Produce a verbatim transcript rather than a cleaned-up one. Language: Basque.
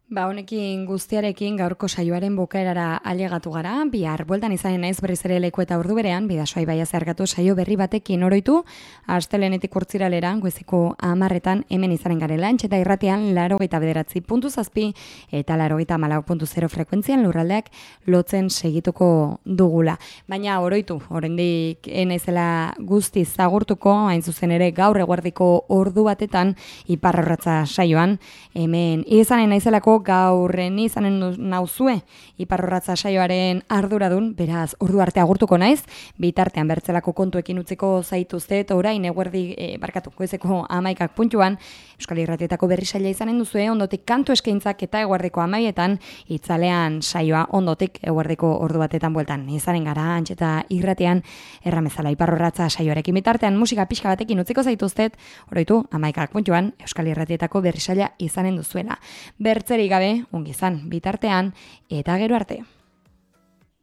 Ba, honekin guztiarekin gaurko saioaren bukaerara ailegatu gara, bihar bueltan izanen naiz berriz ere leku eta ordu berean, bidasoa ibaia zeharkatu saio berri batekin oroitu, astelehenetik urtziralera, goizeko hamarretan hemen izanen garela, eta irratian laurogeita bederatzi puntu zazpi eta laurogeita hamalau puntu zero frekuentzian lurraldeak lotzen segituko dugula. Baina oroitu, oraindik naizela guztiz zagurtuko, hain zuzen ere gaur eguerdiko ordu batetan iparrorratza saioan, hemen izanen naizelako gaurren izanen nauzue iparrorratza saioaren arduradun, beraz ordu arte agurtuko naiz, bitartean bertzelako kontuekin utziko zaituztet, orain eguerdi e, barkatu goizeko hamaikak puntuan, Euskal Irratietako berri saila izanen duzue, ondotik kantu eskaintzak eta eguerdiko hamaietan, itzalean saioa ondotik eguerdiko ordu batetan bueltan. Izanen gara, antxeta irratian, erramezala iparrorratza saioarekin bitartean musika pixka batekin utziko zaituztet, oroitu hamaikak puntuan, Euskal Irratietako berri saila izanen duzuela. Bertzeri gabe, ongi izan, bitartean, eta gero arte.